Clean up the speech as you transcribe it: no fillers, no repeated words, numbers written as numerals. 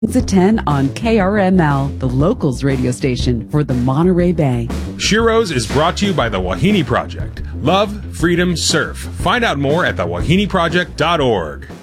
It's a 10 on KRML, the locals radio station for the Monterey Bay. Shiro's is brought to you by the Wahine Project. Love, freedom, surf. Find out more at thewahineproject.org.